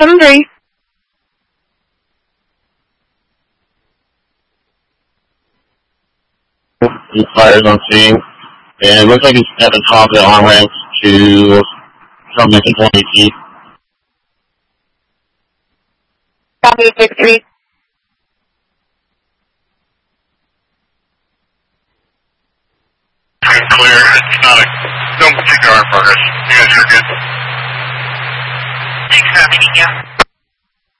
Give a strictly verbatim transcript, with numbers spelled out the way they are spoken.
seven three. Fires on scene. And it looks like it's at the top of the on ramp to from Mission twenty feet. Copy six three. Clear. It's not a, don't take our progress. You guys are good. Thanks for having me, yeah.